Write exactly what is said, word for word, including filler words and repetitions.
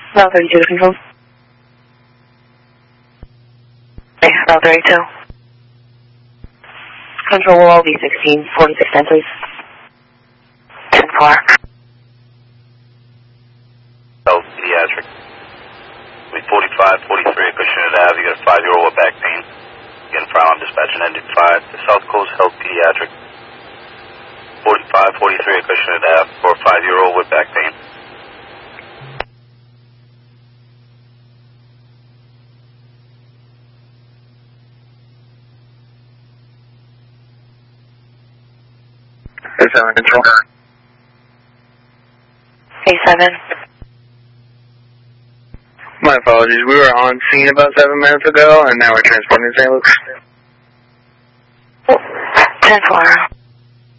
Route thirty-two to control. Okay, Route thirty-two. Control will all be sixteen forty-six ten, please. ten four. Oh, pediatric. We forty-five forty-three at Cushionnet Ave. You got a five-year-old with back pain. Again, file on dispatch and ending five. The South Coast Health Pediatric. forty-five forty-three at Cushionnet Ave for a five-year-old with back pain. A seven control. A seven. My apologies. We were on scene about seven minutes ago, and now we're transporting to Saint Luke's. ten four.